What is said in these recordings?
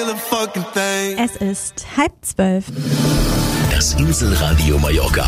Es ist 11:30. Das Inselradio Mallorca.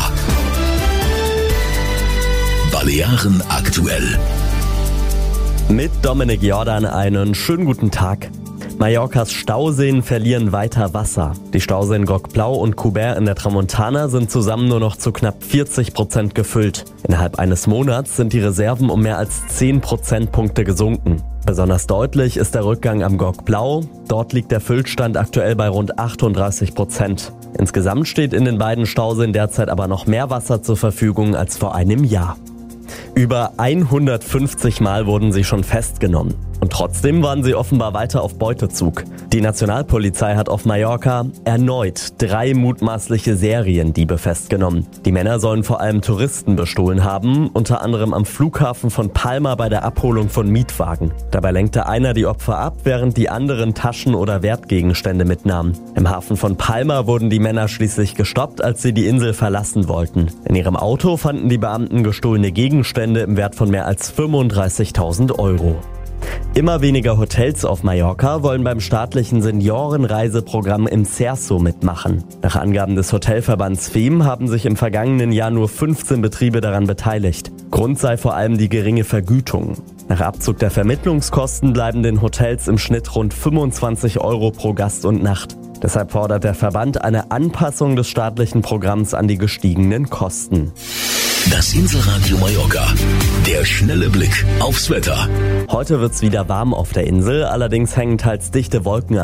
Balearen aktuell. Mit Dominik Jordan einen schönen guten Tag. Mallorcas Stauseen verlieren weiter Wasser. Die Stauseen Groc-Blau und Coubert in der Tramontana sind zusammen nur noch zu knapp 40% gefüllt. Innerhalb eines Monats sind die Reserven um mehr als 10 Prozentpunkte gesunken. Besonders deutlich ist der Rückgang am Groc-Blau. Dort liegt der Füllstand aktuell bei rund 38%. Insgesamt steht in den beiden Stauseen derzeit aber noch mehr Wasser zur Verfügung als vor einem Jahr. Über 150 Mal wurden sie schon festgenommen. Und trotzdem waren sie offenbar weiter auf Beutezug. Die Nationalpolizei hat auf Mallorca erneut 3 mutmaßliche Seriendiebe festgenommen. Die Männer sollen vor allem Touristen bestohlen haben, unter anderem am Flughafen von Palma bei der Abholung von Mietwagen. Dabei lenkte einer die Opfer ab, während die anderen Taschen oder Wertgegenstände mitnahmen. Im Hafen von Palma wurden die Männer schließlich gestoppt, als sie die Insel verlassen wollten. In ihrem Auto fanden die Beamten gestohlene Gegenstände im Wert von mehr als 35.000 Euro. Immer weniger Hotels auf Mallorca wollen beim staatlichen Seniorenreiseprogramm im Cerso mitmachen. Nach Angaben des Hotelverbands FEM haben sich im vergangenen Jahr nur 15 Betriebe daran beteiligt. Grund sei vor allem die geringe Vergütung. Nach Abzug der Vermittlungskosten bleiben den Hotels im Schnitt rund 25 Euro pro Gast und Nacht. Deshalb fordert der Verband eine Anpassung des staatlichen Programms an die gestiegenen Kosten. Das Inselradio Mallorca. Der schnelle Blick aufs Wetter. Heute wird's wieder warm auf der Insel, allerdings hängen teils dichte Wolken